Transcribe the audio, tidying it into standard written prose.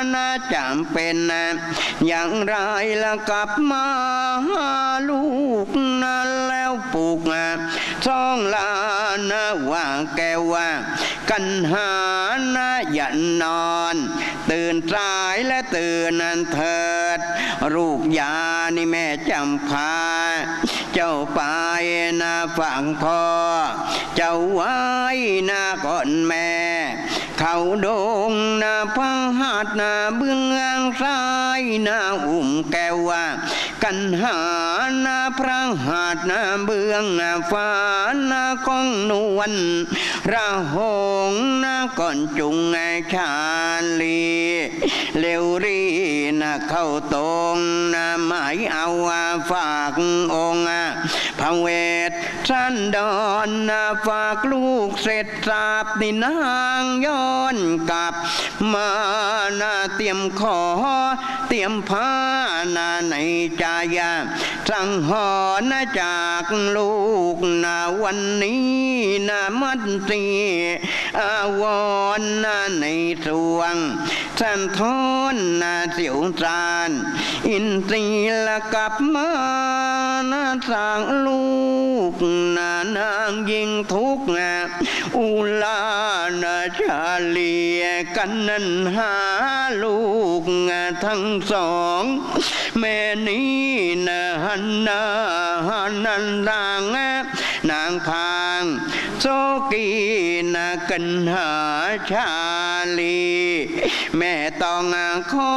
นะจำเป็นนะอย่างไรละกลับมาหาลูกนะแล้วปลูกช่องลานะว่าแกว่ากันหานะอย่านอนตื่นสายและตื่นนันเถิดลูกยานี่แม่จำพาเจ้าไปนะฝั่งพ่อเจ้าไว้นะก่อนแม่เขาดงนะพังหัดนะเบื้องซ้ายนะอุ้มแก้วว่ากันหานะพระหัดนะเบื้องฟ้านะก้องนวลระหงนะก่อนจุงชาลีเร็วรีนะเข้าตรงนะหมายเอาฝากองค์พระเวทสันดรนะฝากลูกเสร็จสาบนี่นางย้อนกลับมานะเตรียมขอเตรียมผ้านะในใจสั่งหอนนะจากลูกนะวันนี้นะมัดสีอาวรนะในสวงสันทอนนะเสียวจานอินทรีละกลับมานะสั่งลูกนะนางยิงทุกอุลานะชาลีกันนั้นหาลูกทั้งสองแม่นี้นะหันนาหันนันดางนางพางโซกีนะกันหาชาลีแม่ต้องขอ